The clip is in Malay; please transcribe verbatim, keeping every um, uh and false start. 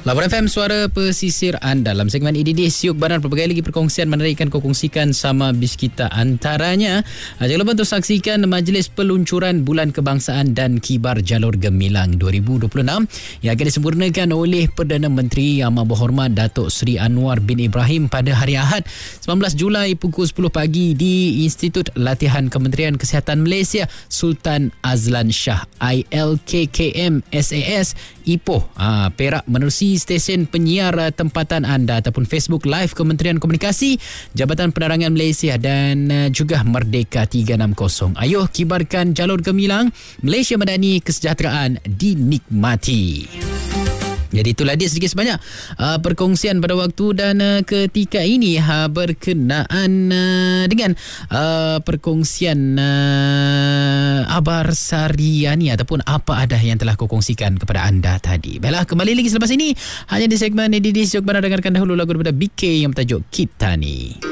Laporan F M Suara Pesisir anda dalam segmen E D D Siuk Baran, pelbagai lagi perkongsian menarik ikan kau kongsikan sama bis kita antaranya. Jangan lupa untuk saksikan Majlis Peluncuran Bulan Kebangsaan dan Kibar Jalur Gemilang dua ribu dua puluh enam yang akan disempurnakan oleh Perdana Menteri Yang Berhormat Datuk Seri Anwar bin Ibrahim pada hari Ahad sembilan belas Julai pukul sepuluh pagi di Institut Latihan Kementerian Kesihatan Malaysia Sultan Azlan Shah I L K K M S A S Ipoh ha, Perak, menerusi stesen penyiar tempatan anda ataupun Facebook Live Kementerian Komunikasi, Jabatan Penerangan Malaysia dan uh, juga Merdeka tiga enam kosong. Ayuh kibarkan jalur gemilang, Malaysia Madani, kesejahteraan dinikmati. Jadi itulah dia sedikit sebanyak uh, perkongsian pada waktu dan uh, ketika ini uh, berkenaan uh, dengan uh, perkongsian uh, Abar Sariani ataupun apa ada yang telah kau kongsikan kepada anda tadi. Baiklah, kembali lagi selepas ini hanya di segmen E D D Siok Baran. Dengarkan dahulu lagu daripada B K yang bertajuk Kita Ni.